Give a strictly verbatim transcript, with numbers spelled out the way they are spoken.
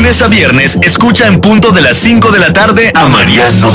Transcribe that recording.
lunes a viernes, escucha en punto de las cinco de la tarde a Mariano